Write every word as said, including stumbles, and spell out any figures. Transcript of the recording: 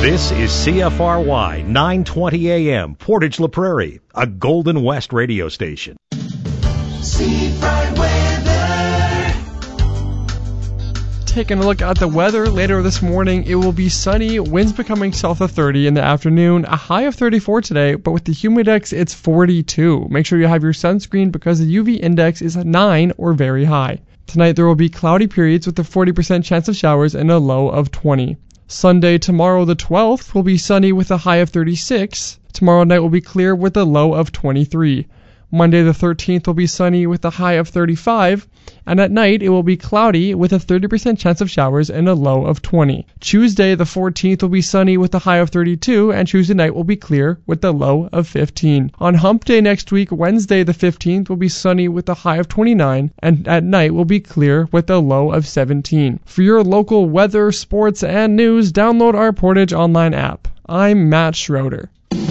This is C F R Y nine twenty A M, Portage La Prairie, a Golden West radio station. Seafront weather. Taking a look at the weather later this morning, it will be sunny, winds becoming south of thirty in the afternoon, a high of thirty-four today, but with the humidex, it's forty-two. Make sure you have your sunscreen because the U V index is nine or very high. Tonight there will be cloudy periods with a forty percent chance of showers and a low of twenty. Sunday, tomorrow the twelfth, will be sunny with a high of thirty-six. Tomorrow night will be clear with a low of twenty-three. Monday the thirteenth will be sunny with a high of thirty-five. And at night it will be cloudy with a thirty percent chance of showers and a low of twenty. Tuesday the fourteenth will be sunny with a high of thirty-two, and Tuesday night will be clear with a low of fifteen. On Hump Day next week, Wednesday the fifteenth will be sunny with a high of twenty-nine, and at night will be clear with a low of seventeen. For your local weather, sports, and news, download our Portage Online app. I'm Matt Schroeder.